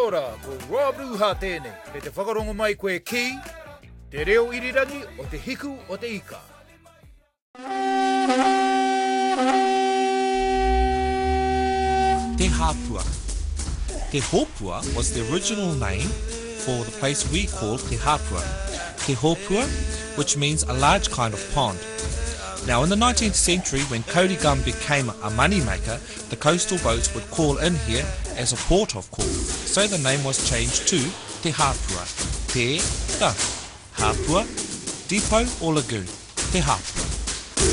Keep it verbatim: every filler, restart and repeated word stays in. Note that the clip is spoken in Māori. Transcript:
ora ko Rob Ruha tēnei, me te whakarongo mai koe ki, te reo irirangi o te hiku o te ika. Te Hapua. Te Hopua was the original name for the place we call Te Hapua. Te Hopua, which means a large kind of pond. Now in the nineteenth century, when Cody Gum became a moneymaker, the coastal boats would call in here as a port of call. So the name was changed to Te Hapua. Te, the, Hapua, depot or lagoon. Te Hapua.